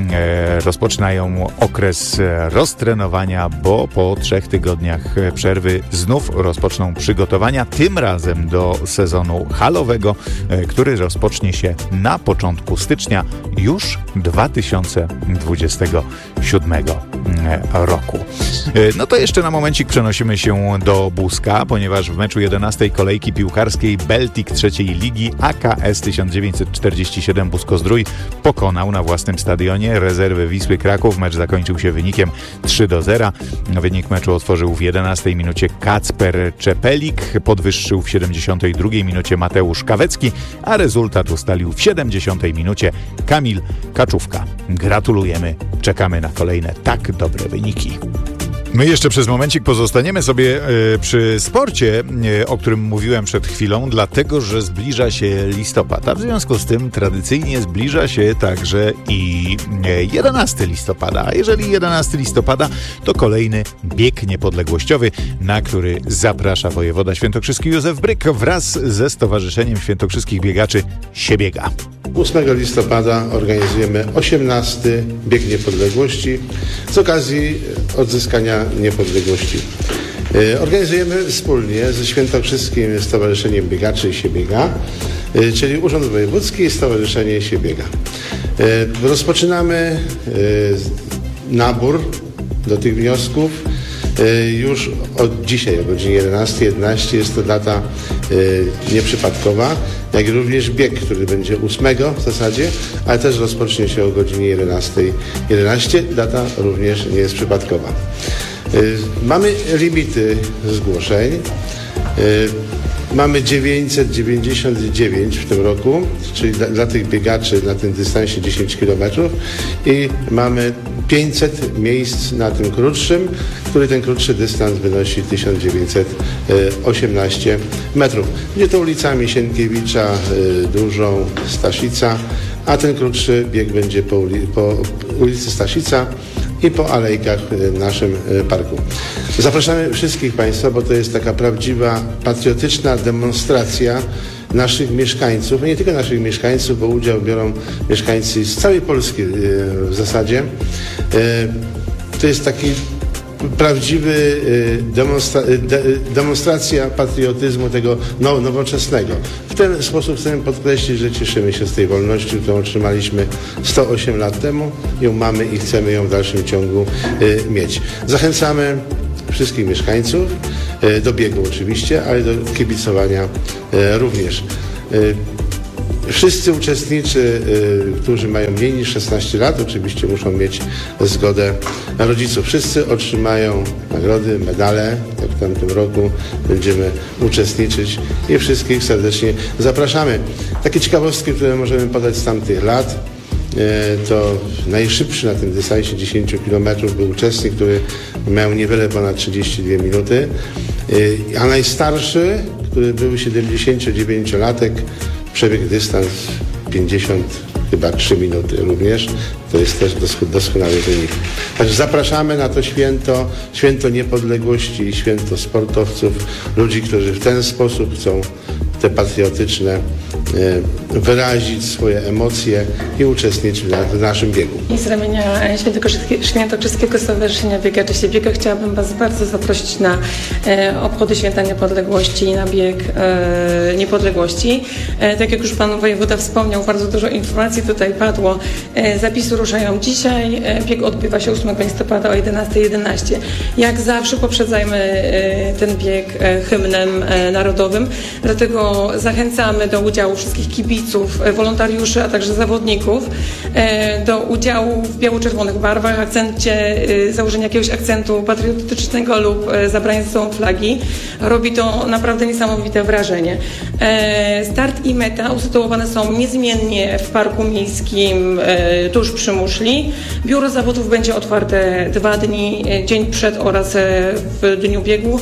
rozpoczynają okres roztrenowania, bo po trzech tygodniach przerwy znów rozpoczną przygotowania, tym razem do sezonu halowego, który rozpocznie się na początku stycznia już dwa tysiące dwudziestego siódmego roku. No to jeszcze na momencik przenosimy się do Buska, ponieważ w meczu jedenastej kolejki piłkarskiej Beltik trzeciej ligi A K S tysiąc dziewięćset czterdzieści siedem Busko-Zdrój pokonał na własnym stadionie rezerwy Wisły Kraków. Mecz zakończył się wynikiem trzy do zera. Wynik meczu otworzył w jedenastej minucie Kacper Czepelik, podwyższył w siedemdziesiątej drugiej minucie Mateusz Kawecki, a rezultat ustalił w siedemdziesiątej minucie Kamil Kaczówka. Gratulujemy, czekamy na kolejne tak dobre wyniki. My jeszcze przez momencik pozostaniemy sobie e, przy sporcie, e, o którym mówiłem przed chwilą, dlatego że zbliża się listopad, a w związku z tym tradycyjnie zbliża się także i e, jedenastego listopada. A jeżeli jedenastego listopada, to kolejny bieg niepodległościowy, na który zaprasza wojewoda świętokrzyski Józef Bryk wraz ze Stowarzyszeniem Świętokrzyskich Biegaczy Siebiega. ósmego listopada organizujemy osiemnasty Bieg Niepodległości z okazji odzyskania niepodległości. Organizujemy wspólnie ze Świętokrzyskim Stowarzyszeniem Biegaczy Siebiega, czyli Urząd Wojewódzki i Stowarzyszenie Siebiega. Rozpoczynamy nabór do tych wniosków. już od dzisiaj o godzinie jedenasta jedenaście. Jest to data nieprzypadkowa, jak również bieg, który będzie ósmego w zasadzie, ale też rozpocznie się o godzinie jedenasta jedenaście. Data również nie jest przypadkowa. Mamy limity zgłoszeń. Mamy dziewięćset dziewięćdziesiąt dziewięć w tym roku, czyli dla, dla tych biegaczy na tym dystansie dziesięć kilometrów, i mamy pięćset miejsc na tym krótszym, który ten krótszy dystans wynosi tysiąc dziewięćset osiemnaście metrów. Będzie to ulicami Sienkiewicza, Dużą, Staszica, a ten krótszy bieg będzie po, uli- po ulicy Staszica i po alejkach w naszym parku. Zapraszamy wszystkich Państwa, bo to jest taka prawdziwa, patriotyczna demonstracja naszych mieszkańców, nie tylko naszych mieszkańców, bo udział biorą mieszkańcy z całej Polski w zasadzie. To jest taki prawdziwy demonstra- de- demonstracja patriotyzmu tego now- nowoczesnego. W ten sposób chcemy podkreślić, że cieszymy się z tej wolności, którą otrzymaliśmy sto osiem lat temu, ją mamy i chcemy ją w dalszym ciągu y, mieć. Zachęcamy wszystkich mieszkańców y, do biegu oczywiście, ale do kibicowania y, również. Y, Wszyscy uczestnicy, y, którzy mają mniej niż szesnaście lat, oczywiście muszą mieć zgodę rodziców. Wszyscy otrzymają nagrody, medale, jak w tamtym roku będziemy uczestniczyć i wszystkich serdecznie zapraszamy. Takie ciekawostki, które możemy podać z tamtych lat, y, to najszybszy na tym dystansie dziesięć kilometrów był uczestnik, który miał niewiele ponad trzydzieści dwie minuty, y, a najstarszy, który był siedemdziesięciodziewięciolatek, przebieg dystans pięćdziesiąt, chyba trzy minuty również. To jest też doskonały wynik. Także zapraszamy na to święto, święto niepodległości i święto sportowców, ludzi, którzy w ten sposób chcą te patriotyczne wyrazić swoje emocje i uczestniczyć w naszym biegu. I z ramienia Świętokrzyskiego Stowarzyszenia Biegaczy się Biega chciałabym Was bardzo zaprosić na e, obchody Święta Niepodległości i na bieg e, Niepodległości. E, tak jak już Pan Wojewoda wspomniał, bardzo dużo informacji tutaj padło. E, zapisy ruszają dzisiaj. E, bieg odbywa się ósmego listopada o jedenasta jedenaście. Jak zawsze poprzedzajmy e, ten bieg e, hymnem e, narodowym, dlatego zachęcamy do udziału wszystkich kibiców, wolontariuszy, a także zawodników do udziału w biało-czerwonych barwach, akcencie, założenia jakiegoś akcentu patriotycznego lub zabrania ze sobą flagi. Robi to naprawdę niesamowite wrażenie. Start i meta usytuowane są niezmiennie w Parku Miejskim tuż przy muszli. Biuro zawodów będzie otwarte dwa dni, dzień przed oraz w dniu biegu.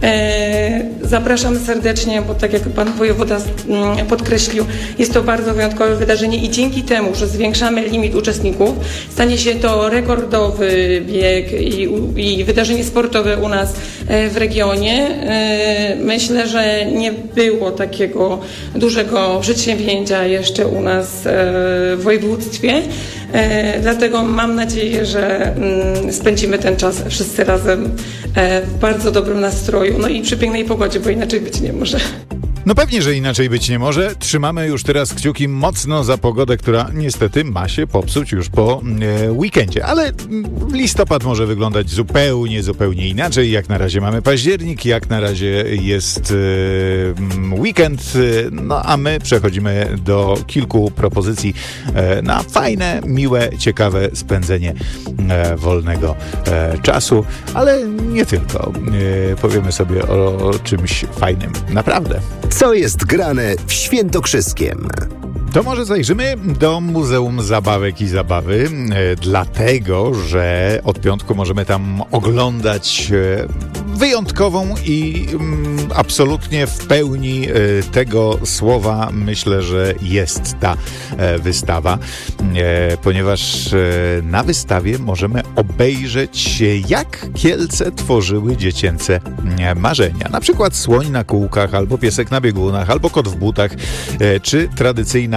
Zapraszamy serdecznie, bo tak jak Pan Wojewoda podkreślił, jest to bardzo wyjątkowe wydarzenie i dzięki temu, że zwiększamy limit uczestników, stanie się to rekordowy bieg i, i wydarzenie sportowe u nas w regionie. Myślę, że nie było takiego dużego przedsięwzięcia jeszcze u nas w województwie. Dlatego mam nadzieję, że spędzimy ten czas wszyscy razem w bardzo dobrym nastroju, no i przy pięknej pogodzie, bo inaczej być nie może. No pewnie, że inaczej być nie może. Trzymamy już teraz kciuki mocno za pogodę, która niestety ma się popsuć już po e, weekendzie. Ale listopad może wyglądać zupełnie, zupełnie inaczej. Jak na razie mamy październik, jak na razie jest e, weekend. No a my przechodzimy do kilku propozycji e, na fajne, miłe, ciekawe spędzenie e, wolnego e, czasu. Ale nie tylko. E, powiemy sobie o, o czymś fajnym. Naprawdę. Co jest grane w Świętokrzyskiem? To może zajrzymy do Muzeum Zabawek i Zabawy, e, dlatego, że od piątku możemy tam oglądać e, wyjątkową i mm, absolutnie w pełni e, tego słowa myślę, że jest ta e, wystawa, e, ponieważ e, na wystawie możemy obejrzeć, jak Kielce tworzyły dziecięce e, marzenia. Na przykład słoń na kółkach, albo piesek na biegunach, albo kot w butach, e, czy tradycyjna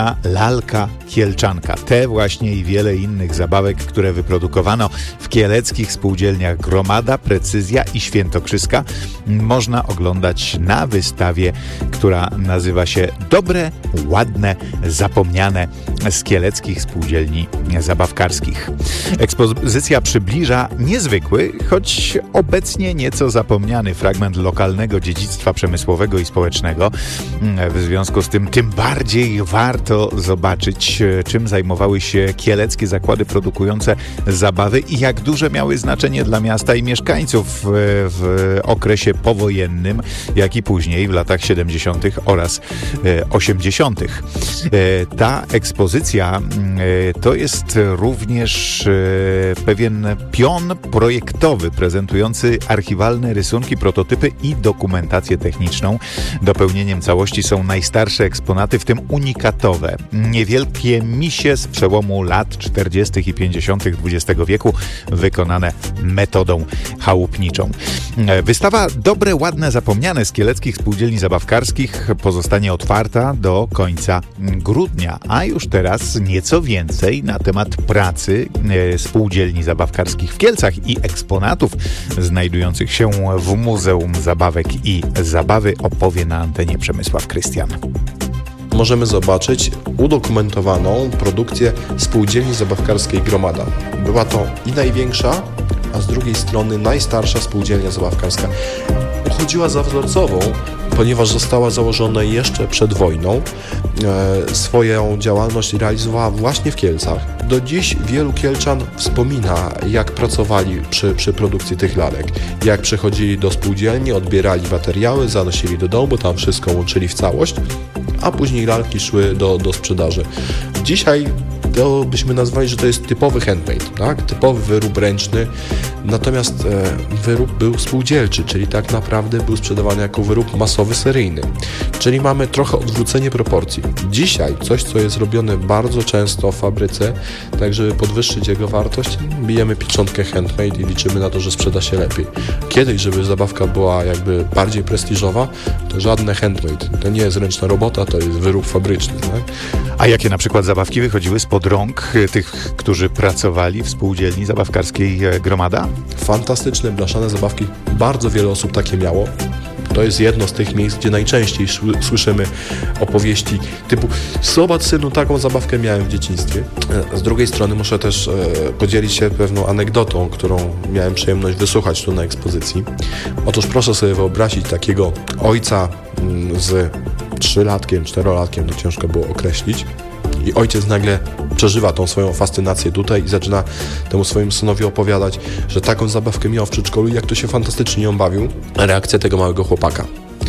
spółdzielnia Lalka Kielczanka. Te właśnie i wiele innych zabawek, które wyprodukowano w kieleckich spółdzielniach Gromada, Precyzja i Świętokrzyska, można oglądać na wystawie, która nazywa się Dobre, ładne, zapomniane z kieleckich spółdzielni zabawkarskich. Ekspozycja przybliża niezwykły, choć obecnie nieco zapomniany fragment lokalnego dziedzictwa przemysłowego i społecznego. W związku z tym tym bardziej warto zobaczyć, czym zajmowały się kieleckie zakłady produkujące zabawy i jak duże miały znaczenie dla miasta i mieszkańców w okresie powojennym, jak i później w latach siedemdziesiątych oraz osiemdziesiątych. Ta ekspozycja to jest również pewien pion projektowy prezentujący archiwalne rysunki, prototypy i dokumentację techniczną. Dopełnieniem całości są najstarsze eksponaty, w tym unikatowe, niewielkie misie z przełomu lat czterdziestych i pięćdziesiątych dwudziestego wieku, wykonane metodą chałupniczą. Wystawa Dobre, ładne, zapomniane z kieleckich spółdzielni zabawkarskich pozostanie otwarta do końca grudnia, a już teraz nieco więcej na temat pracy spółdzielni zabawkarskich w Kielcach i eksponatów znajdujących się w Muzeum Zabawek i Zabawy opowie na antenie Przemysław Krystian. Możemy zobaczyć udokumentowaną produkcję spółdzielni zabawkarskiej Gromada. Była to i największa, a z drugiej strony najstarsza spółdzielnia zabawkarska. Uchodziła za wzorcową, ponieważ została założona jeszcze przed wojną. E, swoją działalność realizowała właśnie w Kielcach. Do dziś wielu Kielczan wspomina, jak pracowali przy, przy produkcji tych lalek. Jak przychodzili do spółdzielni, odbierali materiały, zanosili do domu, tam wszystko łączyli w całość, a później lalki szły do, do sprzedaży. Dzisiaj to byśmy nazwali, że to jest typowy handmade, tak? Typowy wyrób ręczny, natomiast e, wyrób był spółdzielczy, czyli tak naprawdę był sprzedawany jako wyrób masowy, seryjny. Czyli mamy trochę odwrócenie proporcji. Dzisiaj coś, co jest robione bardzo często w fabryce, tak żeby podwyższyć jego wartość, bijemy pieczątkę handmade i liczymy na to, że sprzeda się lepiej. Kiedyś, żeby zabawka była jakby bardziej prestiżowa, to żadne handmade. To nie jest ręczna robota, to jest wyrób fabryczny. Tak? A jakie na przykład zabawki wychodziły spod rąk tych, którzy pracowali w spółdzielni zabawkarskiej Gromada? Fantastyczne, blaszane zabawki. Bardzo wiele osób takie miało. To jest jedno z tych miejsc, gdzie najczęściej słyszymy opowieści typu zobacz synu, taką zabawkę miałem w dzieciństwie. Z drugiej strony muszę też podzielić się pewną anegdotą, którą miałem przyjemność wysłuchać tu na ekspozycji. Otóż proszę sobie wyobrazić takiego ojca z trzylatkiem, czterolatkiem, to ciężko było określić. I ojciec nagle przeżywa tą swoją fascynację tutaj i zaczyna temu swojemu synowi opowiadać, że taką zabawkę miał w przedszkolu i jak to się fantastycznie ją bawił. Reakcja tego małego chłopaka.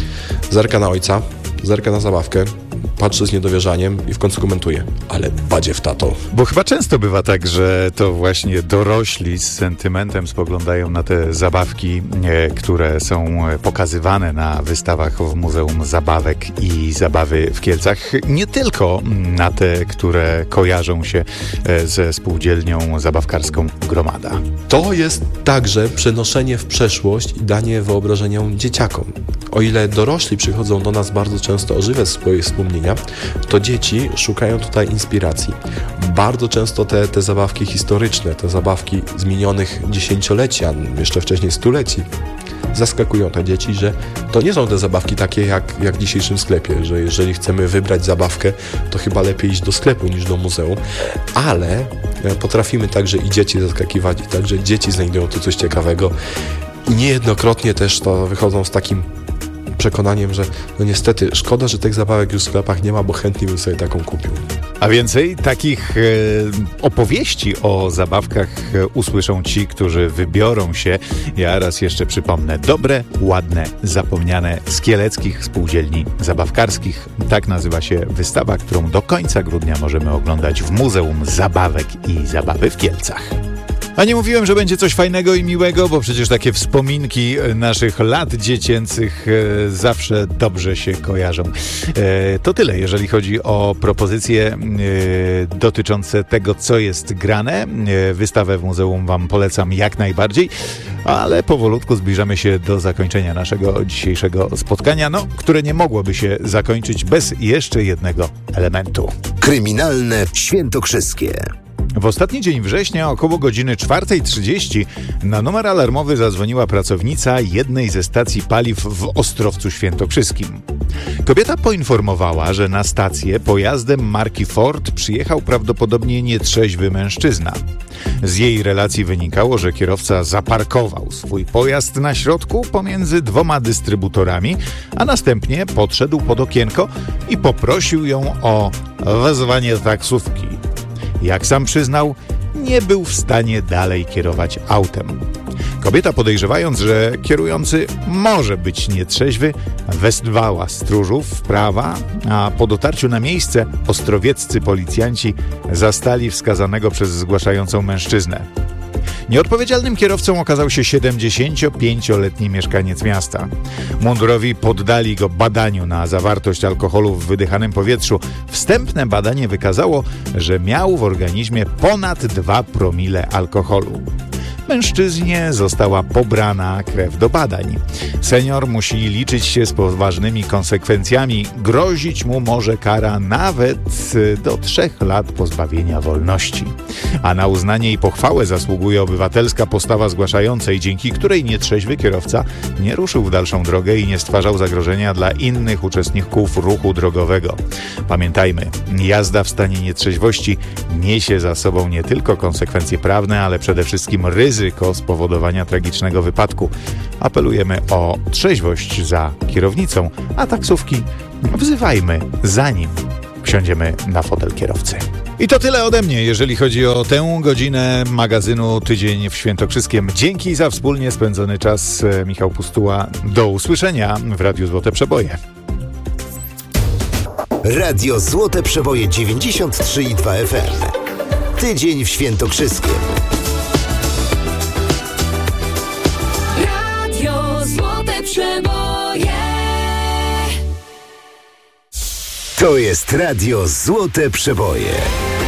Zerka na ojca, zerka na zabawkę, patrzy z niedowierzaniem i w końcu komentuje: ale badziew, tato. Bo chyba często bywa tak, że to właśnie dorośli z sentymentem spoglądają na te zabawki, e, które są pokazywane na wystawach w Muzeum Zabawek i Zabawy w Kielcach. Nie tylko na te, które kojarzą się ze spółdzielnią zabawkarską Gromada. To jest także przenoszenie w przeszłość i danie wyobrażeniom dzieciakom. O ile dorośli przychodzą do nas bardzo często ożywiać swoje wspomnienia, to dzieci szukają tutaj inspiracji. Bardzo często te, te zabawki historyczne, te zabawki z minionych dziesięcioleci, a jeszcze wcześniej stuleci, zaskakują te dzieci, że to nie są te zabawki takie jak, jak w dzisiejszym sklepie, że jeżeli chcemy wybrać zabawkę, to chyba lepiej iść do sklepu niż do muzeum, ale potrafimy także i dzieci zaskakiwać, i także dzieci znajdują tu coś ciekawego i niejednokrotnie też to wychodzą z takim przekonaniem, że no niestety szkoda, że tych zabawek już w sklepach nie ma, bo chętnie bym sobie taką kupił. A więcej takich e, opowieści o zabawkach e, usłyszą ci, którzy wybiorą się, ja raz jeszcze przypomnę, dobre, ładne, zapomniane z kieleckich spółdzielni zabawkarskich. Tak nazywa się wystawa, którą do końca grudnia możemy oglądać w Muzeum Zabawek i Zabawy w Kielcach. A nie mówiłem, że będzie coś fajnego i miłego, bo przecież takie wspominki naszych lat dziecięcych e, zawsze dobrze się kojarzą. E, to tyle, jeżeli chodzi o propozycje e, dotyczące tego, co jest grane. E, wystawę w muzeum wam polecam jak najbardziej, ale powolutku zbliżamy się do zakończenia naszego dzisiejszego spotkania, no, które nie mogłoby się zakończyć bez jeszcze jednego elementu. Kryminalne świętokrzyskie. W ostatni dzień września około godziny czwartej trzydzieści na numer alarmowy zadzwoniła pracownica jednej ze stacji paliw w Ostrowcu Świętokrzyskim. Kobieta poinformowała, że na stację pojazdem marki Ford przyjechał prawdopodobnie nietrzeźwy mężczyzna. Z jej relacji wynikało, że kierowca zaparkował swój pojazd na środku pomiędzy dwoma dystrybutorami, a następnie podszedł pod okienko i poprosił ją o wezwanie taksówki. Jak sam przyznał, nie był w stanie dalej kierować autem. Kobieta, podejrzewając, że kierujący może być nietrzeźwy, wezwała stróżów prawa, a po dotarciu na miejsce ostrowieccy policjanci zastali wskazanego przez zgłaszającą mężczyznę. Nieodpowiedzialnym kierowcą okazał się siedemdziesięciopięcioletni mieszkaniec miasta. Mundurowi poddali go badaniu na zawartość alkoholu w wydychanym powietrzu. Wstępne badanie wykazało, że miał w organizmie ponad dwa promile alkoholu. Mężczyźnie została pobrana krew do badań. Senior musi liczyć się z poważnymi konsekwencjami. Grozić mu może kara nawet do trzech lat pozbawienia wolności. A na uznanie i pochwałę zasługuje obywatelska postawa zgłaszającej, dzięki której nietrzeźwy kierowca nie ruszył w dalszą drogę i nie stwarzał zagrożenia dla innych uczestników ruchu drogowego. Pamiętajmy, jazda w stanie nietrzeźwości niesie za sobą nie tylko konsekwencje prawne, ale przede wszystkim ryzyko ryzyko spowodowania tragicznego wypadku. Apelujemy o trzeźwość za kierownicą, a taksówki wzywajmy zanim wsiądziemy na fotel kierowcy. I to tyle ode mnie, jeżeli chodzi o tę godzinę magazynu Tydzień w Świętokrzyskiem. Dzięki za wspólnie spędzony czas. Michał Pustuła. Do usłyszenia w Radiu Złote Przeboje. Radio Złote Przeboje dziewięćdziesiąt trzy i dwa F M. Tydzień w Świętokrzyskiem. Złote Przeboje. To jest Radio Złote Przeboje.